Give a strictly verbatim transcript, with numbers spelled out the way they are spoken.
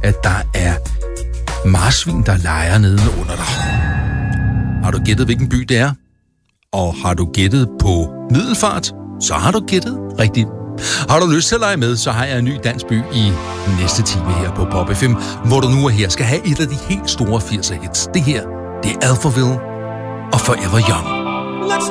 at der er marsvin, der leger nede under dig. Har du gættet, hvilken by det er? Og har du gættet på Middelfart, så har du gættet rigtigt. Har du lyst til at lege med, så har jeg en ny dansk by i næste time her på Pop F M, hvor du nu er her skal have et af de helt store firser hits. Det her, det er Alphaville og Forever Young. Let's